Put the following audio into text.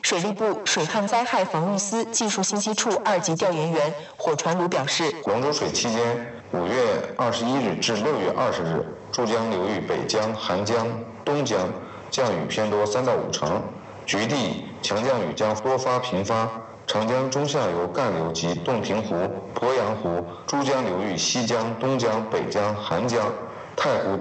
水利部水旱灾害防御司技术信息处2级调研员火传鲁表示， 龙舟水期间5月21日至6月20日，珠江流域北江、韩江、东江降雨偏多3到5成，局地强降雨将多发频发。长江中下游干流及洞庭湖、鄱阳湖、珠江流域西江、东江、北江、韩江、太湖